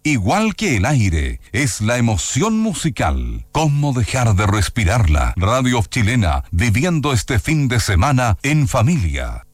igual que el aire, es la emoción musical. ¿Cómo dejar de respirarla? Radio chilena, viviendo este fin de semana en familia.